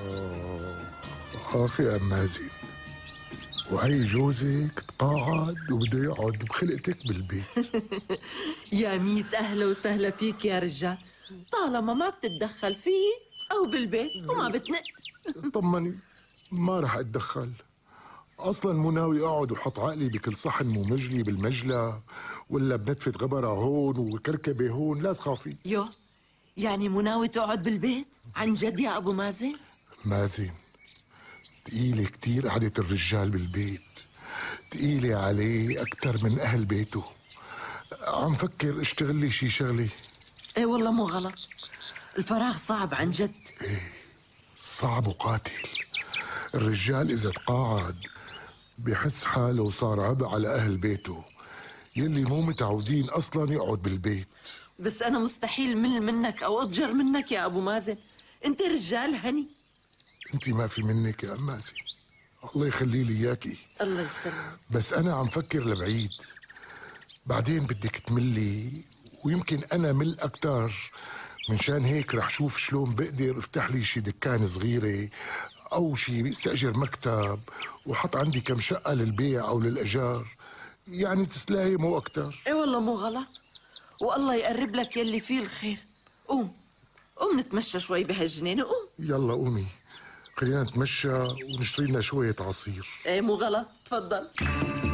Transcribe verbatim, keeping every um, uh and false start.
آه آخ يا أمازن، وهي جوزك تقاعد وبده يقعد بخلقتك بالبيت. يا ميت أهلا وسهلا فيك يا رجال، طالما ما بتتدخل فيه أو بالبيت وما بتنق. طمني، ما رح أتدخل. أصلا مو ناوي أقعد وحط عقلي بكل صحن ممجلي بالمجلى ولا بنتفة غبرة هون وكركبة هون. لا تخافي. يو، يعني مو ناوي تقعد بالبيت عن جد يا أبو مازن؟ مازن، تقيلة كتير قعدة الرجال بالبيت، تقيلة عليه أكتر من أهل بيته. عم فكر اشتغل لي شي شغلة. ايه والله مو غلط، الفراغ صعب عن جد. ايه، صعب وقاتل. الرجال إذا تقاعد بحس حاله صار عبء على أهل بيته يلي مو متعودين أصلا يقعد بالبيت. بس أنا مستحيل مل منك أو أضجر منك يا أبو مازن، أنت رجال هني. أنت ما في منك يا أمازي، الله يخلي لي إياكي. الله يسلمك. بس أنا عم فكر لبعيد، بعدين بدك تملي ويمكن أنا مل أكتر. منشان هيك رح شوف شلون بقدر افتح لي شي دكان صغيرة أو شي استأجر مكتب وحط عندي كم شقة للبيع أو للأجار، يعني تسلاي مو أكتر. ايه والله مو غلط، والله يقرب لك يلي فيه الخير. قوم قوم نتمشى شوي بهالجنينة، قوم. يلا قومي، خلينا نتمشى ونشتري لنا شوية عصير. ايه مو غلط، تفضل.